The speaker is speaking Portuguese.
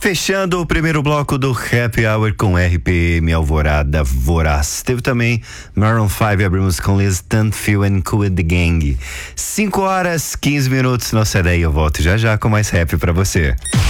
Fechando o primeiro bloco do Happy Hour com RPM Alvorada Voraz. Teve também Maroon 5, abrimos com Liz Stanfield and Cool the Gang. 5 horas, 15 minutos, não sai daí, eu volto já já com mais rap pra você.